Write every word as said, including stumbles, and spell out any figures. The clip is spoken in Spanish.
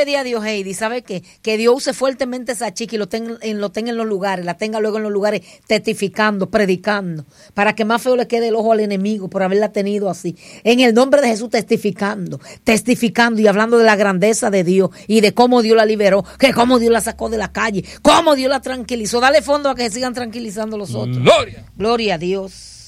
pedir a Dios, Heidi, ¿sabe qué? Que Dios use fuertemente a esa chica y lo tenga, en, lo tenga en los lugares, la tenga luego en los lugares testificando, predicando, para que más feo le quede el ojo al enemigo por haberla tenido así. En el nombre de Jesús, testificando, testificando y hablando de la grandeza de Dios y de cómo Dios la liberó, que cómo Dios la sacó de la calle, cómo Dios la tranquilizó. Dale fondo a que se sigan tranquilizando los otros. Gloria. Gloria a Dios.